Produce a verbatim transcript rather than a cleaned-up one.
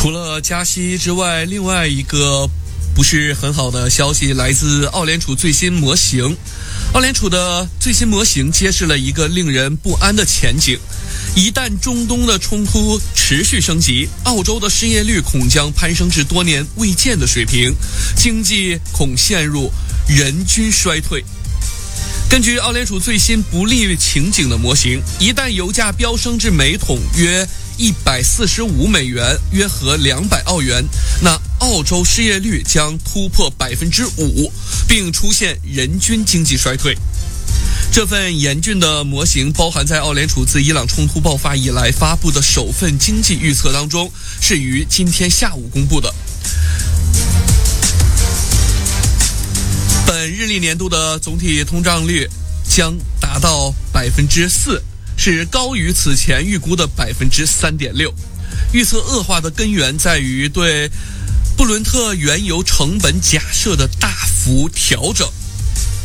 除了加息之外，另外一个不是很好的消息来自澳联储最新模型。澳联储的最新模型揭示了一个令人不安的前景。一旦中东的冲突持续升级，澳洲的失业率恐将攀升至多年未见的水平，经济恐陷入人均衰退。根据澳联储最新不利情景的模型，一旦油价飙升至每桶约一百四十五美元，约合两百澳元，那澳洲失业率将突破百分之五，并出现人均经济衰退。这份严峻的模型包含在澳联储自伊朗冲突爆发以来发布的首份经济预测当中，是于今天下午公布的。本日历年度的总体通胀率将达到百分之四，是高于此前预估的百分之三点六。预测恶化的根源在于对布伦特原油成本假设的大幅调整。